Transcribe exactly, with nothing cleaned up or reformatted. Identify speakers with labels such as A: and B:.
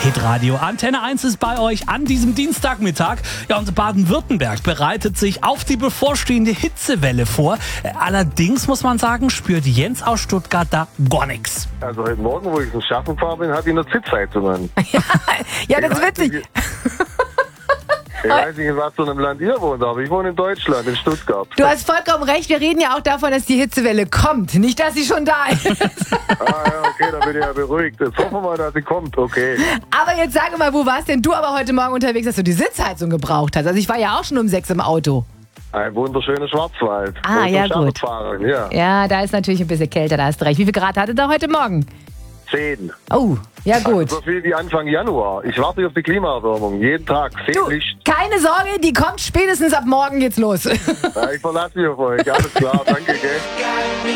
A: Hitradio Antenne eins ist bei euch an diesem Dienstagmittag. Ja, und Baden-Württemberg bereitet sich auf die bevorstehende Hitzewelle vor. Allerdings muss man sagen, spürt Jens aus Stuttgart da gar nichts.
B: Also heute Morgen, wo ich ins Schaffen gefahren bin, hatte ich eine Sitzheizung an.
C: Ja, das ist witzig.
B: Nicht, ich weiß nicht, in was für einem Land ihr wohnt, aber ich wohne in Deutschland, in Stuttgart.
C: Du hast vollkommen recht, wir reden ja auch davon, dass die Hitzewelle kommt, nicht, dass sie schon da ist.
B: Ah ja, okay, da bin ich ja beruhigt. Jetzt hoffen wir mal, dass sie kommt, okay.
C: Aber jetzt sage mal, wo warst denn du aber heute Morgen unterwegs, dass du die Sitzheizung gebraucht hast? Also ich war ja auch schon um sechs im Auto.
B: Ein wunderschöner Schwarzwald.
C: Ah,
B: Und
C: ja,
B: zum
C: gut.
B: Fahren, ja.
C: Ja, da ist natürlich ein bisschen kälter, da hast du recht. Wie viel Grad hattet ihr heute Morgen?
B: Zehn.
C: Oh, ja gut.
B: Also so viel wie Anfang Januar. Ich warte auf die Klimaerwärmung. Jeden Tag.
C: Du,
B: Seelicht.
C: keine Sorge, die kommt spätestens ab morgen geht's los.
B: Ja, ich verlasse mich auf euch. Alles klar. Danke, gell.